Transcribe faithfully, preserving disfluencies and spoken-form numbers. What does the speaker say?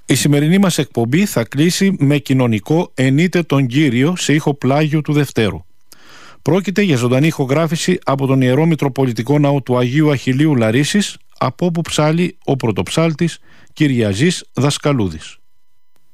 Η σημερινή μας εκπομπή θα κλείσει με κοινωνικό «Ενείτε τον Κύριο» σε ήχο Πλάγιου του Δευτέρου. Πρόκειται για ζωντανή ηχογράφηση από τον Ιερό Μητροπολιτικό Ναό του Αγίου Αχιλλείου Λαρίσσης, από όπου ψάλλει ο πρωτοψάλτης Κυριαζής Δασκαλούδης.